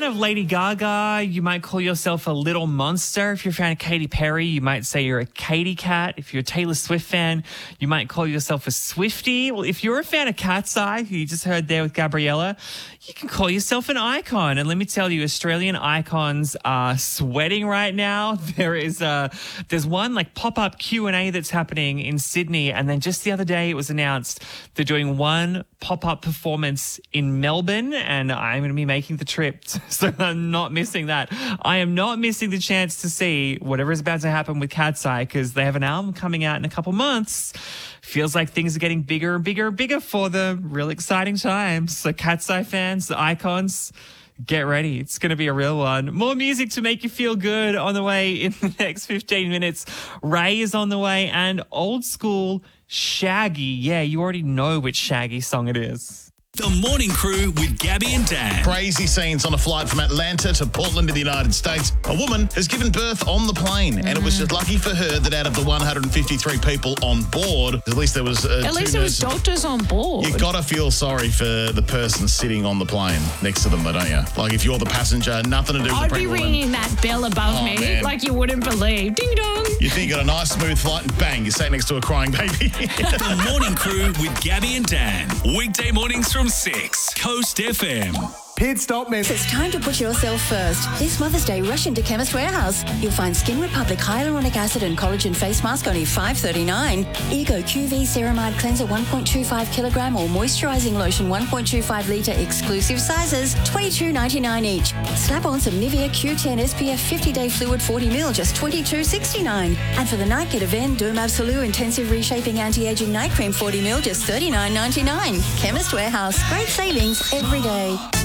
fan of Lady Gaga, you might call yourself a little monster. If you're a fan of Katy Perry, you might say you're a Katy cat. If you're a Taylor Swift fan, you might call yourself a Swiftie. Well, if you're a fan of Cat's Eye, who you just heard there with Gabriella, you can call yourself an icon. And let me tell you, Australian icons are sweating right now. There's one like pop-up Q&A that's happening in Sydney. And then just the other day, it was announced they're doing one pop-up performance in Melbourne, and I'm going to be making the trip. So I'm not missing that. I am not missing the chance to see whatever is about to happen with Cat's Eye, because they have an album coming out in a couple months. Feels like things are getting bigger and bigger and bigger for them. Real exciting times. So Cat's Eye fans, the icons, get ready. It's going to be a real one. More music to make you feel good on the way in the next 15 minutes. Ray is on the way, and old school Shaggy. Yeah, you already know which Shaggy song it is. The Morning Crew with Gabby and Dan. Crazy scenes on a flight from Atlanta to Portland in the United States. A woman has given birth on the plane, and it was just lucky for her that out of the 153 people on board, at least there was At least there was doctors on board. You got to feel sorry for the person sitting on the plane next to them, though, don't you? Like, if you're the passenger, nothing to do with the I'd be pregnant woman. ringing that bell above me man. like you wouldn't believe. Ding dong. You think you got a nice smooth flight, and bang, you're sat next to a crying baby. The Morning Crew with Gabby and Dan. Weekday mornings from 6. Coast FM. Pit stop message. It's time to put yourself first. This Mother's Day, rush into Chemist Warehouse. You'll find Skin Republic Hyaluronic Acid and Collagen Face Mask only $5.39. Ego QV Ceramide Cleanser 1.25 kilogram or Moisturizing Lotion 1.25 litre exclusive sizes $22.99 each. Slap on some Nivea Q10 SPF 50-day fluid 40ml just $22.69. And for the night, get a Ven Derm Absolute Intensive Reshaping Anti-Aging Night Cream 40ml just $39.99. Chemist Warehouse. Great savings every day.